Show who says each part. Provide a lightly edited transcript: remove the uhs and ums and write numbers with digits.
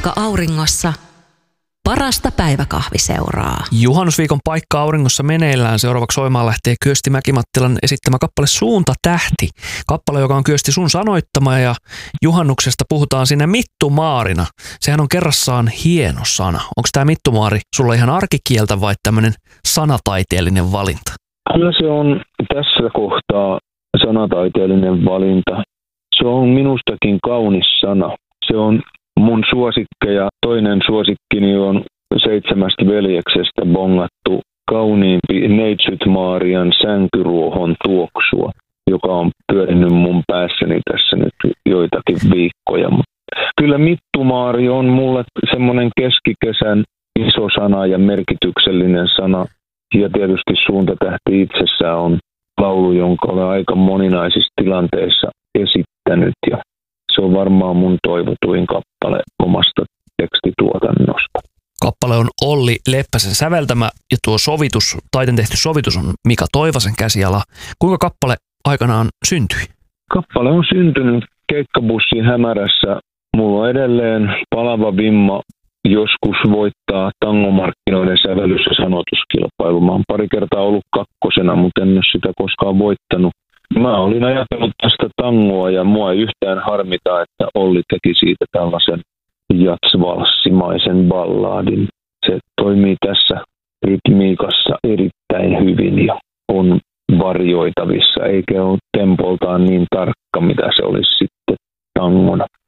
Speaker 1: paikka auringossa, parasta päiväkahviseuraa.
Speaker 2: Juhannusviikon paikka auringossa meneillään. Seuraavaksi soimaan lähtee Kyösti Mäki-Mattilan esittämä kappale Suunta tähti. Kappale, joka on Kyösti sun sanoittama, ja juhannuksesta puhutaan siinä mittumaarina. Sehän on kerrassaan hieno sana. Onko tämä mittumaari sulla ihan arkikieltä vai tämmöinen sanataiteellinen valinta?
Speaker 3: Kyllä se on tässä kohtaa sanataiteellinen valinta. Se on minustakin kaunis sana. Se on mun suosikkeja. Toinen suosikkini on 7 veljeksestä bongattu kauniimpi Neitsyt-Maarian sänkyruohon tuoksua, joka on pyörinyt mun päässäni tässä nyt joitakin viikkoja. Kyllä mittumaari on mulle semmoinen keskikesän iso sana ja merkityksellinen sana. Ja tietysti Suuntatähti itsessään on laulu, jonka olen aika moninaisissa tilanteissa esittänyt. Ja se on varmaan mun toivotuin kappale omasta tekstituotannosta.
Speaker 2: Kappale on Olli Leppäsen säveltämä ja tuo sovitus, taiten tehty sovitus on Mika Toivasen käsiala. Kuinka kappale aikanaan syntyi?
Speaker 3: Kappale on syntynyt keikkabussin hämärässä. Mulla on edelleen palava vimma joskus voittaa tangomarkkinoiden sävellys- ja sanotuskilpailu. Mä oon pari kertaa ollut kakkosena, mutta en ole sitä koskaan voittanut. Mä olin ajatellut tästä tangoa ja mua ei yhtään harmita, että Olli teki siitä tällaisen jatsvalssimaisen balladin. Se toimii tässä rytmiikassa erittäin hyvin ja on varjoitavissa, eikä ole tempoltaan niin tarkka, mitä se olisi sitten tangona.